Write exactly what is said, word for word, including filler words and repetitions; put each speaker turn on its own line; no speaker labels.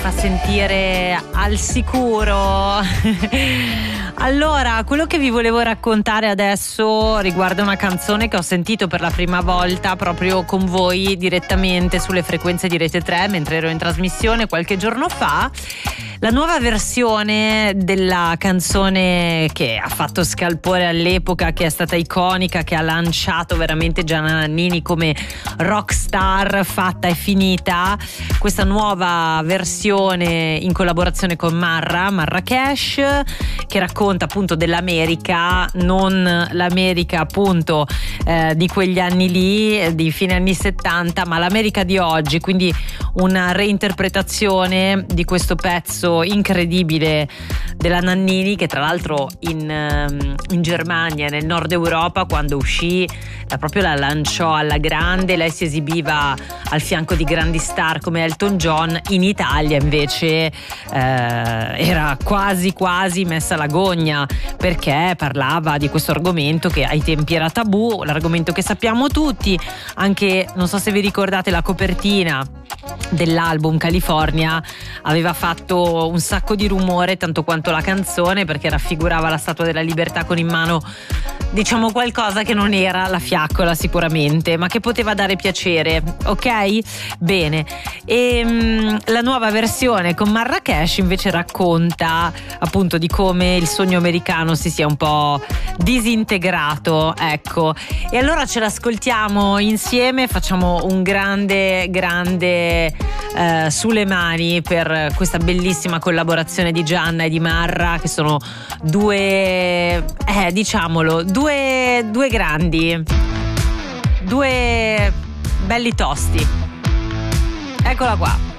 fa sentire al sicuro. Allora, quello che vi volevo raccontare adesso riguarda una canzone che ho sentito per la prima volta proprio con voi direttamente sulle frequenze di Rete tre mentre ero in trasmissione qualche giorno fa. La nuova versione della canzone che ha fatto scalpore all'epoca, che è stata iconica, che ha lanciato veramente Gianna Nannini come rockstar fatta e finita. Questa nuova versione in collaborazione con Marra, Marracash, che racconta appunto dell'America, non l'America appunto eh, di quegli anni lì, di fine anni settanta, ma l'America di oggi, quindi una reinterpretazione di questo pezzo incredibile della Nannini, che tra l'altro in, in Germania, nel nord Europa, quando uscì la, proprio la lanciò alla grande. Lei si esibiva al fianco di grandi star come Elton John. In Italia invece eh, era quasi quasi messa alla gogna, perché parlava di questo argomento che ai tempi era tabù, l'argomento che sappiamo tutti. Anche, non so se vi ricordate, la copertina dell'album California aveva fatto un sacco di rumore, tanto quanto la canzone, perché raffigurava la Statua della Libertà con in mano, diciamo, qualcosa che non era la fiaccola sicuramente, ma che poteva dare piacere, ok? Bene. E mh, la nuova versione con Marracash invece racconta appunto di come il sogno americano si sia un po' disintegrato, ecco. E allora ce l'ascoltiamo insieme, facciamo un grande grande eh, sulle mani per questa bellissima collaborazione di Gianna e di Marra, che sono due eh, diciamolo due, due grandi, due belli tosti. Eccola qua.